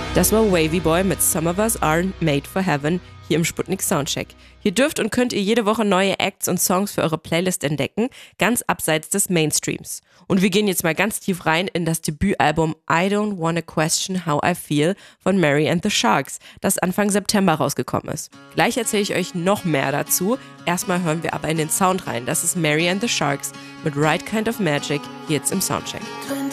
Das war Wavy Boy mit Some of Us Aren't Made for Heaven hier im Sputnik Soundcheck. Hier dürft und könnt ihr jede Woche neue Acts und Songs für eure Playlist entdecken, ganz abseits des Mainstreams. Und wir gehen jetzt mal ganz tief rein in das Debütalbum I Don't Wanna Question How I Feel von Mary and the Sharks, das Anfang September rausgekommen ist. Gleich erzähle ich euch noch mehr dazu. Erstmal hören wir aber in den Sound rein. Das ist Mary and the Sharks mit Right Kind of Magic, hier jetzt im Soundcheck.